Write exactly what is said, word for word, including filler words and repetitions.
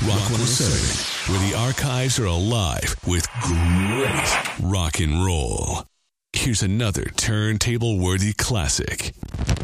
Rock one oh seven, where the archives are alive with great rock and roll. Here's another turntable-worthy classic.